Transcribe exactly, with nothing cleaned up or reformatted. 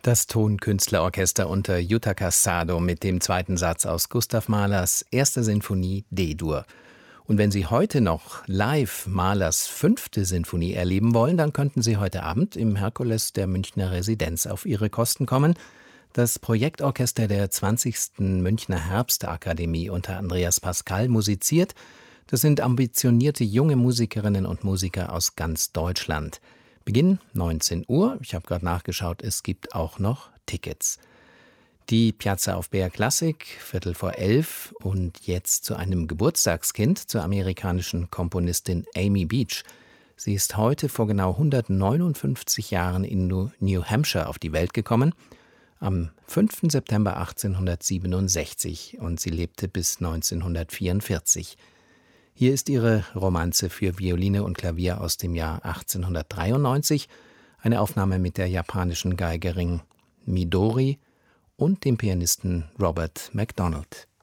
Das Tonkünstlerorchester unter Yutaka Sado mit dem zweiten Satz aus Gustav Mahlers erster Sinfonie D-Dur. Und wenn Sie heute noch live Mahlers fünfte Sinfonie erleben wollen, dann könnten Sie heute Abend im Herkules der Münchner Residenz auf Ihre Kosten kommen. Das Projektorchester der zwanzigsten Münchner Herbstakademie unter Andreas Pascal musiziert. Das sind ambitionierte junge Musikerinnen und Musiker aus ganz Deutschland. Beginn neunzehn Uhr. Ich habe gerade nachgeschaut, es gibt auch noch Tickets. Die Piazza auf B R Classic, Viertel vor elf. Und jetzt zu einem Geburtstagskind, zur amerikanischen Komponistin Amy Beach. Sie ist heute vor genau hundertneunundfünfzig Jahren in New Hampshire auf die Welt gekommen, am fünften September achtzehnhundertsiebenundsechzig, und sie lebte bis neunzehnhundertvierundvierzig. Hier ist ihre Romanze für Violine und Klavier aus dem Jahr achtzehnhundertdreiundneunzig, eine Aufnahme mit der japanischen Geigerin Midori und dem Pianisten Robert MacDonald.